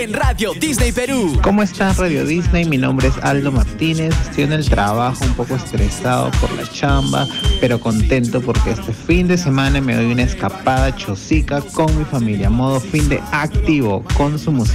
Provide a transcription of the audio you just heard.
En Radio Disney Perú. ¿Cómo estás, Radio Disney? Mi nombre es Aldo Martínez. Estoy en el trabajo, un poco estresado por la chamba, pero contento porque este fin de semana me doy una escapada chosica con mi familia. Modo fin de activo con su música.